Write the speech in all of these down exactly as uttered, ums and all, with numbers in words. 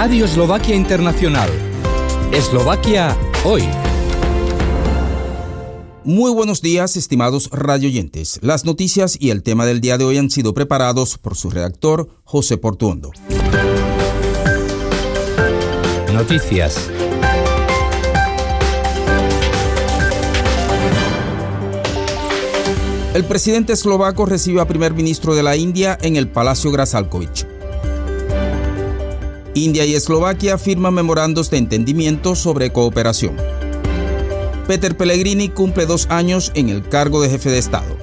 Radio Eslovaquia Internacional. Eslovaquia hoy. Muy buenos días, estimados radioyentes. Las noticias y el tema del día de hoy han sido preparados por su redactor, José Portuondo. Noticias. El presidente eslovaco recibe al primer ministro de la India en el Palacio Grasálkovich. India y Eslovaquia firman memorandos de entendimiento sobre cooperación. Peter Pellegrini cumple dos años en el cargo de jefe de Estado.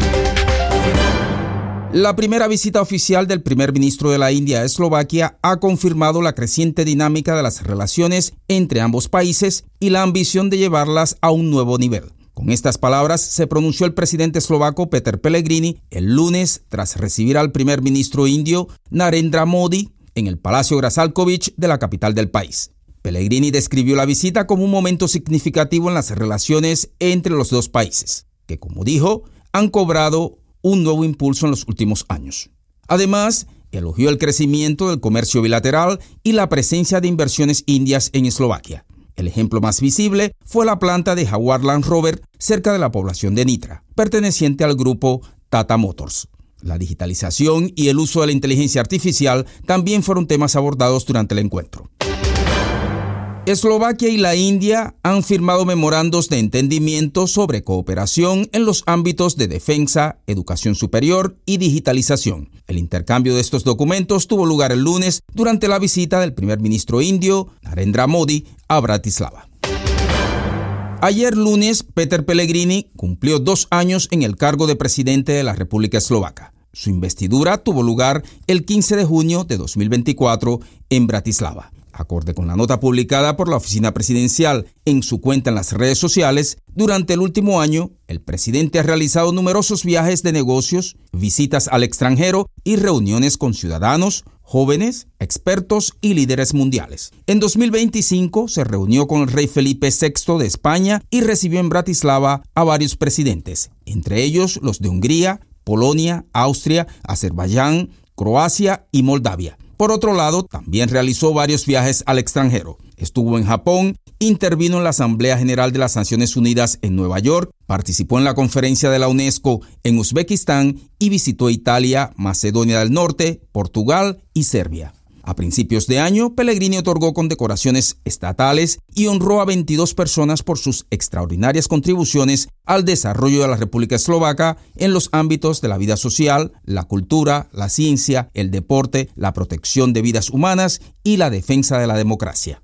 La primera visita oficial del primer ministro de la India a Eslovaquia ha confirmado la creciente dinámica de las relaciones entre ambos países y la ambición de llevarlas a un nuevo nivel. Con estas palabras se pronunció el presidente eslovaco Peter Pellegrini el lunes tras recibir al primer ministro indio Narendra Modi en el Palacio Grasálkovich de la capital del país. Pellegrini describió la visita como un momento significativo en las relaciones entre los dos países, que, como dijo, han cobrado un nuevo impulso en los últimos años. Además, elogió el crecimiento del comercio bilateral y la presencia de inversiones indias en Eslovaquia. El ejemplo más visible fue la planta de Jaguar Land Rover cerca de la población de Nitra, perteneciente al grupo Tata Motors. La digitalización y el uso de la inteligencia artificial también fueron temas abordados durante el encuentro. Eslovaquia y la India han firmado memorandos de entendimiento sobre cooperación en los ámbitos de defensa, educación superior y digitalización. El intercambio de estos documentos tuvo lugar el lunes durante la visita del primer ministro indio, Narendra Modi, a Bratislava. Ayer lunes, Peter Pellegrini cumplió dos años en el cargo de presidente de la República Eslovaca. Su investidura tuvo lugar el quince de junio de dos mil veinticuatro en Bratislava. Acorde con la nota publicada por la oficina presidencial en su cuenta en las redes sociales, durante el último año, el presidente ha realizado numerosos viajes de negocios, visitas al extranjero y reuniones con ciudadanos, jóvenes, expertos y líderes mundiales. En dos mil veinticinco se reunió con el rey Felipe sexto de España y recibió en Bratislava a varios presidentes, entre ellos los de Hungría, Polonia, Austria, Azerbaiyán, Croacia y Moldavia. Por otro lado, también realizó varios viajes al extranjero. Estuvo en Japón, intervino en la Asamblea General de las Naciones Unidas en Nueva York, participó en la conferencia de la UNESCO en Uzbekistán y visitó Italia, Macedonia del Norte, Portugal y Serbia. A principios de año, Pellegrini otorgó condecoraciones estatales y honró a veintidós personas por sus extraordinarias contribuciones al desarrollo de la República Eslovaca en los ámbitos de la vida social, la cultura, la ciencia, el deporte, la protección de vidas humanas y la defensa de la democracia.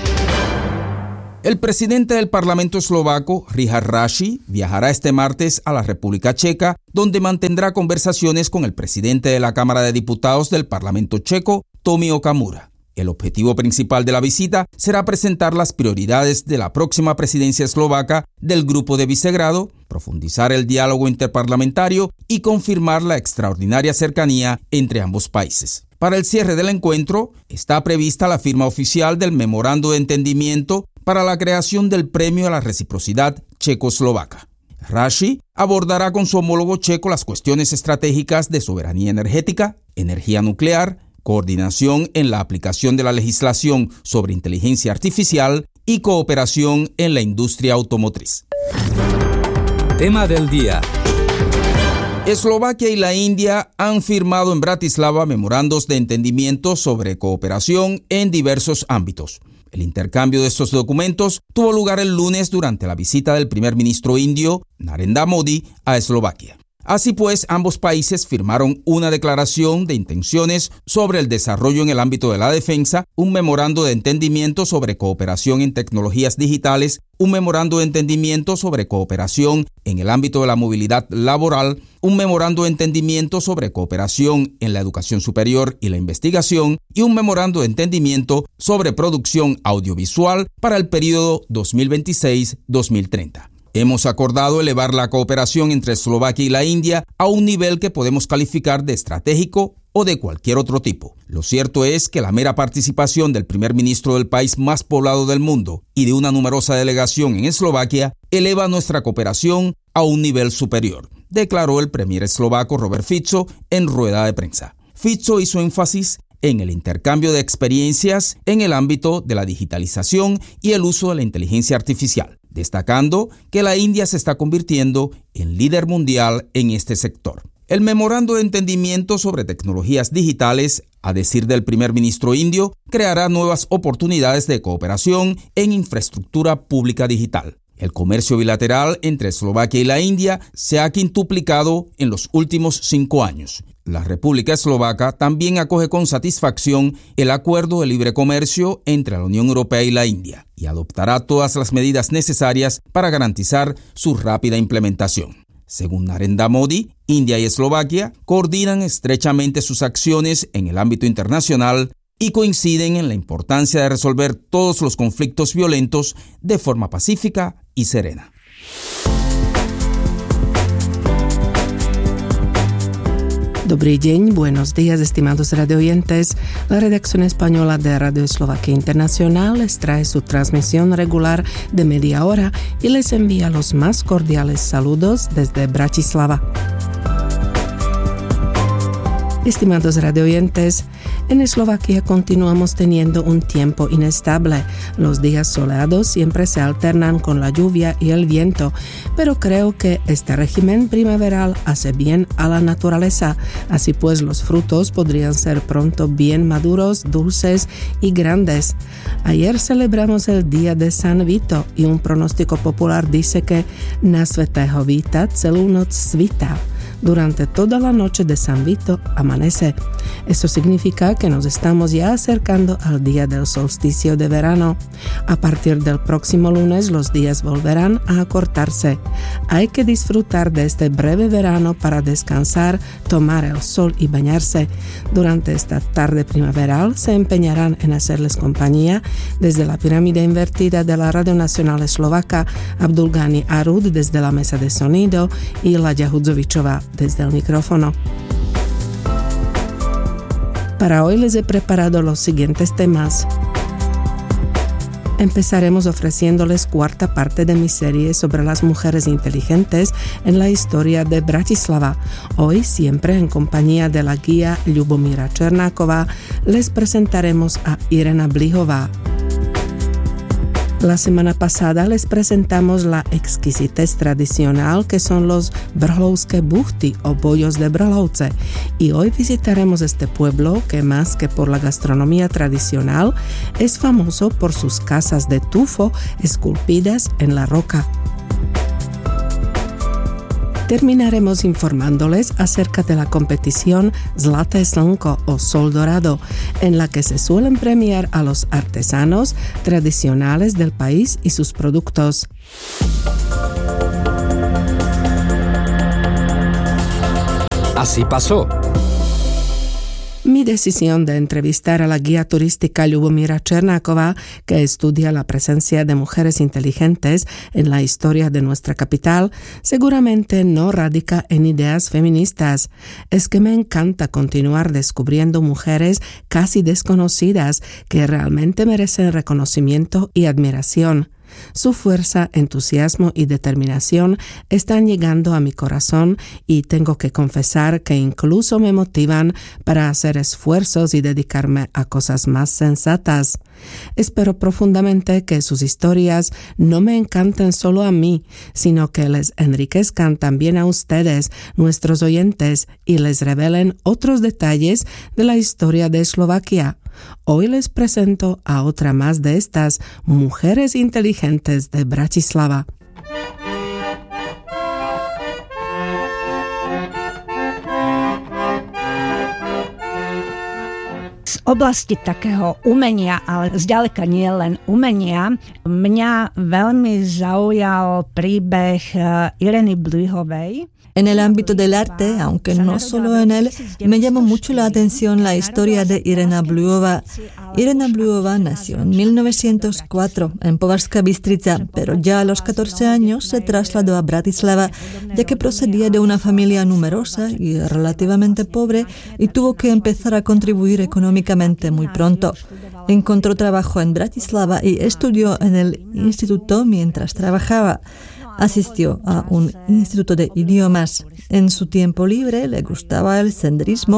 El presidente del Parlamento eslovaco, Richard Raši, viajará este martes a la República Checa, donde mantendrá conversaciones con el presidente de la Cámara de Diputados del Parlamento checo, Tomio Okamura. El objetivo principal de la visita será presentar las prioridades de la próxima presidencia eslovaca del Grupo de Visegrado, profundizar el diálogo interparlamentario y confirmar la extraordinaria cercanía entre ambos países. Para el cierre del encuentro, está prevista la firma oficial del Memorando de Entendimiento para la creación del Premio a la Reciprocidad Checo-Eslovaca. Raši abordará con su homólogo checo las cuestiones estratégicas de soberanía energética, energía nuclear, coordinación en la aplicación de la legislación sobre inteligencia artificial y cooperación en la industria automotriz. Tema del día. Eslovaquia y la India han firmado en Bratislava memorandos de entendimiento sobre cooperación en diversos ámbitos. El intercambio de estos documentos tuvo lugar el lunes durante la visita del primer ministro indio, Narendra Modi, a Eslovaquia. Así pues, ambos países firmaron una declaración de intenciones sobre el desarrollo en el ámbito de la defensa, un memorando de entendimiento sobre cooperación en tecnologías digitales, un memorando de entendimiento sobre cooperación en el ámbito de la movilidad laboral, un memorando de entendimiento sobre cooperación en la educación superior y la investigación y un memorando de entendimiento sobre producción audiovisual para el periodo dos mil veintiséis a dos mil treinta. Hemos acordado elevar la cooperación entre Eslovaquia y la India a un nivel que podemos calificar de estratégico o de cualquier otro tipo. Lo cierto es que la mera participación del primer ministro del país más poblado del mundo y de una numerosa delegación en Eslovaquia eleva nuestra cooperación a un nivel superior, declaró el premier eslovaco Robert Fico en rueda de prensa. Fico hizo énfasis en el intercambio de experiencias en el ámbito de la digitalización y el uso de la inteligencia artificial, destacando que la India se está convirtiendo en líder mundial en este sector. El memorando de entendimiento sobre tecnologías digitales, a decir del primer ministro indio, creará nuevas oportunidades de cooperación en infraestructura pública digital. El comercio bilateral entre Eslovaquia y la India se ha quintuplicado en los últimos cinco años. La República Eslovaca también acoge con satisfacción el acuerdo de libre comercio entre la Unión Europea y la India y adoptará todas las medidas necesarias para garantizar su rápida implementación. Según Narendra Modi, India y Eslovaquia coordinan estrechamente sus acciones en el ámbito internacional y coinciden en la importancia de resolver todos los conflictos violentos de forma pacífica y serena. Dobrý deň, buenos días, estimados radioyentes. La redacción española de Radio Eslovaquia Internacional les trae su transmisión regular de media hora y les envía los más cordiales saludos desde Bratislava. Estimados radioyentes, en Eslovaquia continuamos teniendo un tiempo inestable. Los días soleados siempre se alternan con la lluvia y el viento, pero creo que este régimen primaveral hace bien a la naturaleza. Así pues, los frutos podrían ser pronto bien maduros, dulces y grandes. Ayer celebramos el día de San Vito y un pronóstico popular dice que na svätého Víta celú noc svitá. Durante toda la noche de San Vito amanece. Eso significa que nos estamos ya acercando al día del solsticio de verano. A partir del próximo lunes los días volverán a acortarse. Hay que disfrutar de este breve verano para descansar, tomar el sol y bañarse. Durante esta tarde primaveral se empeñarán en hacerles compañía desde la pirámide invertida de la Radio Nacional Eslovaca, Abdulgani Arud desde la mesa de sonido y Laďa Hudzovičová desde el micrófono. Para hoy les he preparado los siguientes temas. Empezaremos ofreciéndoles cuarta parte de mi serie sobre las mujeres inteligentes en la historia de Bratislava. Hoy, siempre en compañía de la guía Ľubomíra Černáková, les presentaremos a Irena Blihová. La semana pasada les presentamos la exquisitez tradicional que son los brhlovské buchty o bollos de Brhlovce y hoy visitaremos este pueblo que más que por la gastronomía tradicional es famoso por sus casas de tufo esculpidas en la roca. Terminaremos informándoles acerca de la competición Zlaté slnko o Sol Dorado, en la que se suelen premiar a los artesanos tradicionales del país y sus productos. Así pasó. Mi decisión de entrevistar a la guía turística Ľubomíra Černáková, que estudia la presencia de mujeres inteligentes en la historia de nuestra capital, seguramente no radica en ideas feministas. Es que me encanta continuar descubriendo mujeres casi desconocidas que realmente merecen reconocimiento y admiración. Su fuerza, entusiasmo y determinación están llegando a mi corazón y tengo que confesar que incluso me motivan para hacer esfuerzos y dedicarme a cosas más sensatas. Espero profundamente que sus historias no me encanten solo a mí, sino que les enriquezcan también a ustedes, nuestros oyentes, y les revelen otros detalles de la historia de Eslovaquia. Hoy les presento a otra más de estas mujeres inteligentes de Bratislava. Z oblasti takého umenia, ale zďaleka nie len umenia, mňa veľmi zaujal príbeh Ireny Blihovej. En el ámbito del arte, aunque no solo en él, me llamó mucho la atención la historia de Irena Blihová. Irena Blihová nació en mil novecientos cuatro en Považská Bystrica, pero ya a los catorce años se trasladó a Bratislava, ya que procedía de una familia numerosa y relativamente pobre y tuvo que empezar a contribuir económicamente muy pronto. Encontró trabajo en Bratislava y estudió en el instituto mientras trabajaba. Asistió a un instituto de idiomas. En su tiempo libre le gustaba el senderismo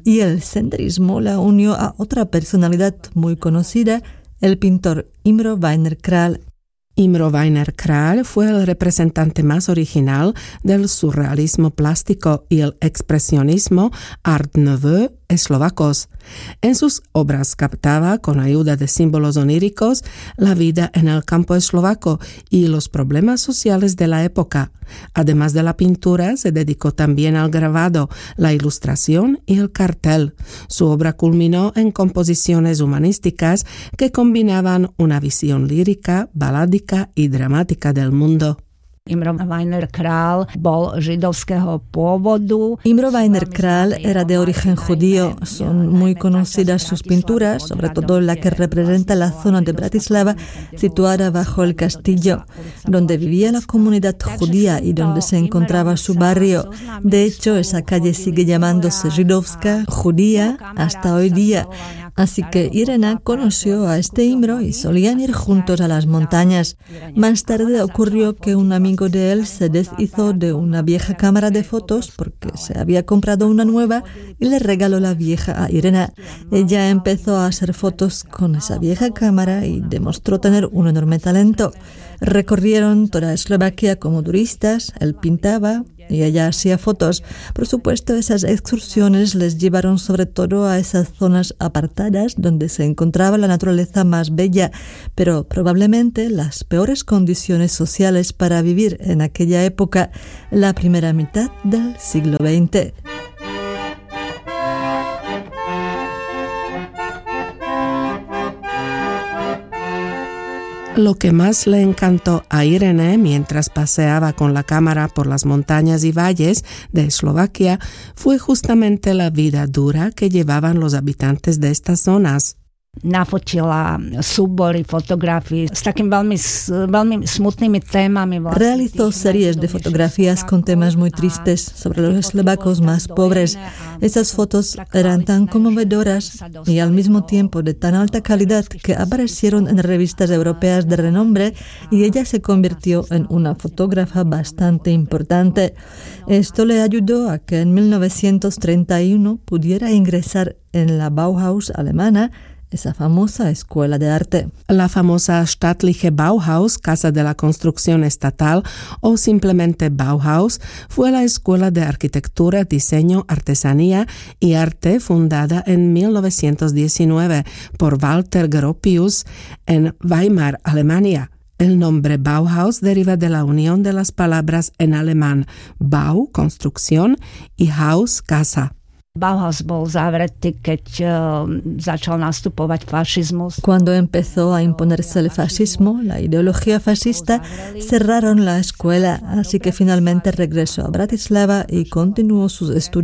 y el senderismo la unió a otra personalidad muy conocida, el pintor Imre Weiner Král. Imre Weiner Král fue el representante más original del surrealismo plástico y el expresionismo Art Nouveau eslovacos. En sus obras captaba, con ayuda de símbolos oníricos, la vida en el campo eslovaco y los problemas sociales de la época. Además de la pintura, se dedicó también al grabado, la ilustración y el cartel. Su obra culminó en composiciones humanísticas que combinaban una visión lírica, baládica y dramática del mundo. Imre Weiner Král bol židovského pôvodu. Imre Weiner Král era de origen judío. Son muy conocidas sus pinturas, sobre todo la que representa la zona de Bratislava situada bajo el castillo, donde vivía la comunidad judía y donde se encontraba su barrio. De hecho, esa calle sigue llamándose Židovská, judía, hasta hoy día. Así que Irena conoció a este Imre y solían ir juntos a las montañas. Más tarde ocurrió que un amigo de él se deshizo de una vieja cámara de fotos porque se había comprado una nueva y le regaló la vieja a Irena. Ella empezó a hacer fotos con esa vieja cámara y demostró tener un enorme talento. Recorrieron toda Eslovaquia como turistas, él pintaba y ella hacía fotos. Por supuesto, esas excursiones les llevaron sobre todo a esas zonas apartadas donde se encontraba la naturaleza más bella, pero probablemente las peores condiciones sociales para vivir en aquella época, la primera mitad del siglo veinte. Lo que más le encantó a Irene mientras paseaba con la cámara por las montañas y valles de Eslovaquia fue justamente la vida dura que llevaban los habitantes de estas zonas. Nafočila súbory fotografií s takým veľmi, veľmi smutnými témami. Realizó series de fotografías con temas muy tristes sobre los eslovacos más pobres. Esas fotos eran tan conmovedoras y al mismo tiempo de tan alta calidad que aparecieron en revistas europeas de renombre y ella se convirtió en una fotógrafa bastante importante. Esto le ayudó a que en mil novecientos treinta y uno pudiera ingresar en la Bauhaus alemana, esa famosa escuela de arte. La famosa Staatliche Bauhaus, Casa de la Construcción Estatal o simplemente Bauhaus, fue la escuela de arquitectura, diseño, artesanía y arte fundada en mil novecientos diecinueve por Walter Gropius en Weimar, Alemania. El nombre Bauhaus deriva de la unión de las palabras en alemán Bau, construcción, y Haus, casa. Bauhaus bol zavretý, keď uh, začal nastupovať fašizmus. Cuando empezó a imponerse el fascismo, la ideología fascista, cerraron la escuela, así que finalmente regresó a Bratislava y continuó sus estudios